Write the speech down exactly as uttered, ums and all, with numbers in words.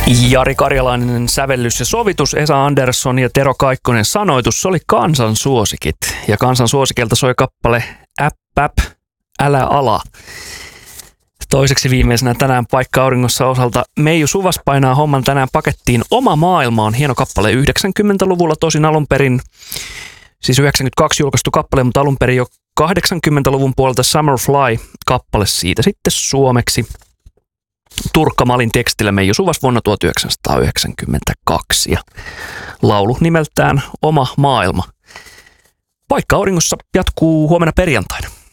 Jari Karjalainen sävellys ja sovitus, Esa Andersson ja Tero Kaikkonen sanoitus. Se oli kansan suosikit. Ja kansan suosikilta soi kappale Äpp, äpp, älä ala. Toiseksi viimeisenä tänään Paikka auringossa osalta Meiju Suvas painaa homman tänään pakettiin. Oma maailma on hieno kappale yhdeksänkymmentäluvulla tosin alun perin. Siis yhdeksänkymmentäkaksi julkaistu kappale, mutta alun perin jo kahdeksankymmentäluvun puolelta Summer Fly-kappale siitä sitten suomeksi. Turkka Malin tekstillä Meiju Suvas vuonna tuhatyhdeksänsataayhdeksänkymmentäkaksi ja laulu nimeltään Oma maailma. Paikka auringossa jatkuu huomenna perjantaina.